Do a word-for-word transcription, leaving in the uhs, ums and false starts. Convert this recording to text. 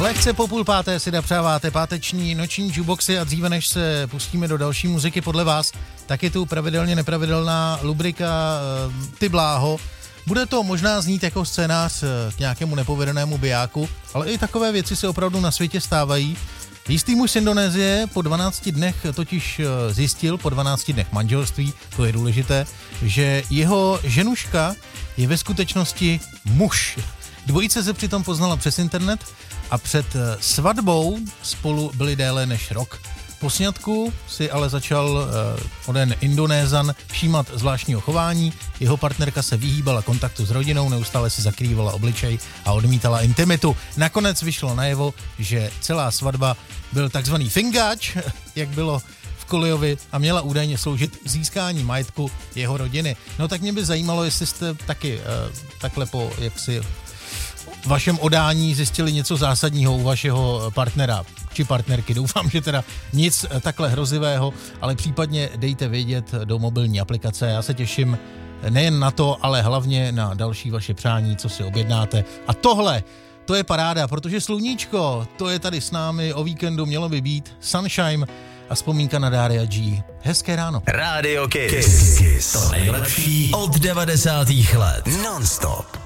Lehce po půl páté si napřáváte páteční noční jukeboxy a dříve než se pustíme do další muziky podle vás, tak je tu pravidelně nepravidelná lubrika Ty bláho. Bude to možná znít jako scénář k nějakému nepovedenému bijáku, ale i takové věci se opravdu na světě stávají. Jistý muž z Indonésie po dvanácti dnech totiž zjistil, po dvanácti dnech manželství, to je důležité, že jeho ženuška je ve skutečnosti muž. Dvojice se přitom poznala přes internet a před svatbou spolu byli déle než rok. Po sňatku si ale začal uh, onen Indonézan všímat zvláštního chování, jeho partnerka se vyhýbala kontaktu s rodinou, neustále si zakrývala obličej a odmítala intimitu. Nakonec vyšlo najevo, že celá svatba byl takzvaný fingáč, jak bylo v Kolejovi, a měla údajně sloužit získání majetku jeho rodiny. No tak mě by zajímalo, jestli jste taky uh, takhle po jaksi vašem odání zjistili něco zásadního u vašeho partnera či partnerky. Doufám, že teda nic takhle hrozivého, ale případně dejte vědět do mobilní aplikace. Já se těším nejen na to, ale hlavně na další vaše přání, co si objednáte. A tohle, to je paráda, protože sluníčko, to je tady s námi, o víkendu mělo by být Sunshine a vzpomínka na Daria G. Hezké ráno. Radio Kiss. Kiss. To nejlepší od devadesátých let. Non-stop.